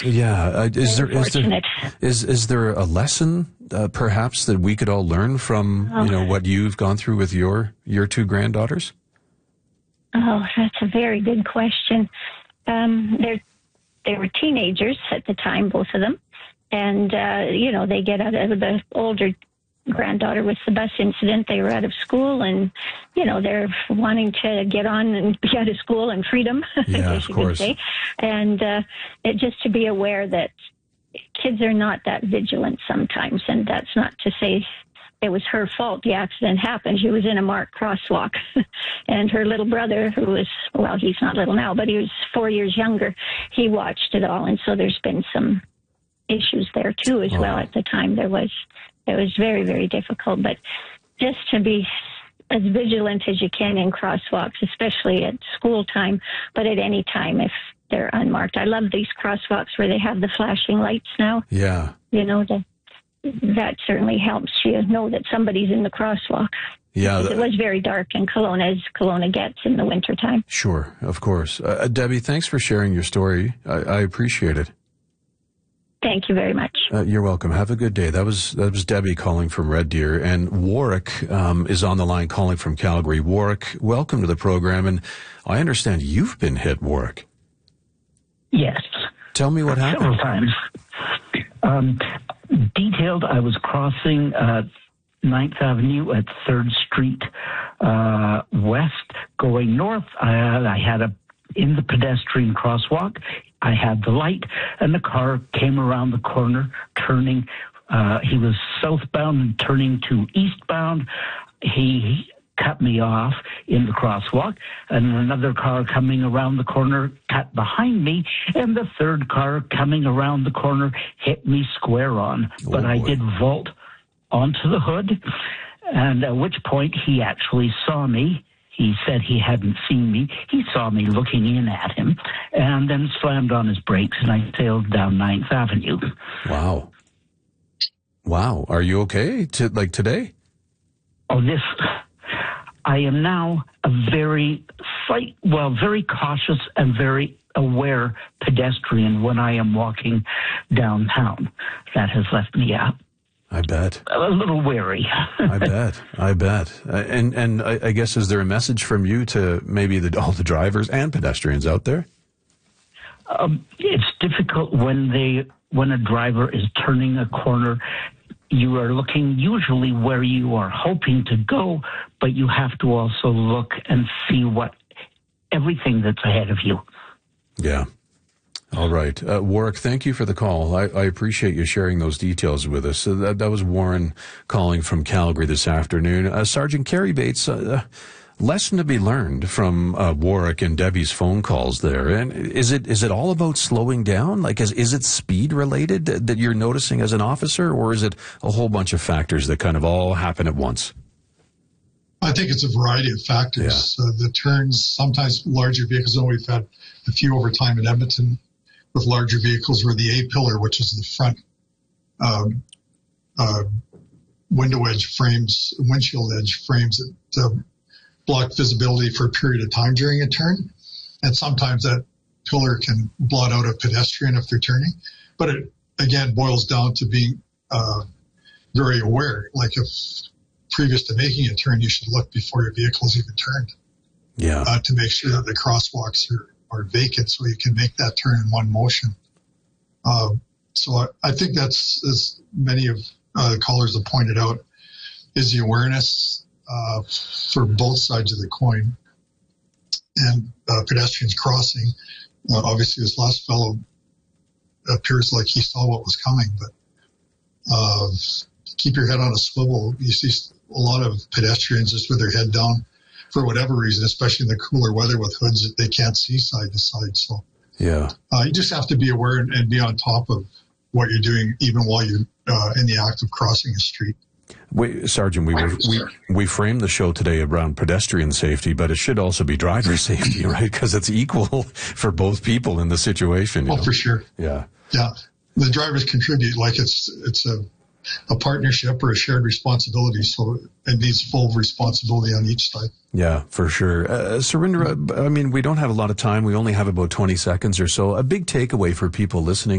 Yeah. Unfortunate. Is there a lesson perhaps that we could all learn from what you've gone through with your two granddaughters? Oh, that's a very good question. They were teenagers at the time, both of them, and they get out of the older granddaughter with the bus incident. They were out of school, and they're wanting to get on and be out of school and freedom, Yeah, I of guess you course. could say. And just to be aware that kids are not that vigilant sometimes, and that's not to say it was her fault the accident happened. She was in a marked crosswalk, and her little brother, who was, well, he's not little now, but he was 4 years younger, he watched it all, and so there's been some issues there too as well. At the time it was very, very difficult, but just to be as vigilant as you can in crosswalks, especially at school time, but at any time if they're unmarked. I love these crosswalks where they have the flashing lights now. Yeah. That certainly helps you know that somebody's in the crosswalk. Yeah. It was very dark in Kelowna, as Kelowna gets in the wintertime. Sure, of course. Debbie, thanks for sharing your story. I appreciate it. Thank you very much. You're welcome. Have a good day. That was Debbie calling from Red Deer, and Warwick is on the line calling from Calgary. Warwick, welcome to the program, and I understand you've been hit, Warwick. Yes. Tell me what happened. Several times. Detailed, I was crossing 9th Avenue at 3rd Street West, going north. I had in the pedestrian crosswalk, I had the light, and the car came around the corner, turning. He was southbound and turning to eastbound. He cut me off in the crosswalk, and another car coming around the corner cut behind me, and the third car coming around the corner hit me square on. But I did vault onto the hood, and at which point he actually saw me. He said he hadn't seen me. He saw me looking in at him, and then slammed on his brakes, and I sailed down 9th Avenue. Wow. Are you okay today? Oh, I am now a very cautious and very aware pedestrian when I am walking downtown. That has left me I bet. a little wary. I bet. And I guess, is there a message from you to maybe all the drivers and pedestrians out there? It's difficult when a driver is turning a corner. You are looking usually where you are hoping to go, but you have to also look and see everything that's ahead of you. Yeah. All right. Warwick, thank you for the call. I appreciate you sharing those details with us. So that was Warren calling from Calgary this afternoon. Sergeant Carrie Bates, lesson to be learned from Warwick and Debbie's phone calls there. And is it all about slowing down? Is it speed related that you're noticing as an officer, or is it a whole bunch of factors that kind of all happen at once? I think it's a variety of factors. Yeah. The turns, sometimes larger vehicles, and we've had a few over time in Edmonton with larger vehicles, where the A-pillar, which is the front windshield edge frames that block visibility for a period of time during a turn. And sometimes that pillar can blot out a pedestrian if they're turning. But it, again, boils down to being very aware. Like, if previous to making a turn, you should look before your vehicle is even turned. Yeah. To make sure that the crosswalks are vacant so you can make that turn in one motion. So I think that's, as many of the callers have pointed out, is the awareness for both sides of the coin. And pedestrians crossing, obviously this last fellow appears like he saw what was coming, but keep your head on a swivel. You see a lot of pedestrians just with their head down for whatever reason, especially in the cooler weather with hoods that they can't see side to side. So yeah, you just have to be aware and be on top of what you're doing, even while you're in the act of crossing a street. Sergeant, we framed the show today around pedestrian safety, but it should also be driver safety, right? Because it's equal for both people in the situation. Oh, for sure. Yeah. Yeah. The drivers contribute, like it's a partnership or a shared responsibility, so it needs full responsibility on each side. Yeah, for sure. Surinder, I mean, we don't have a lot of time. We only have about 20 seconds or so. A big takeaway for people listening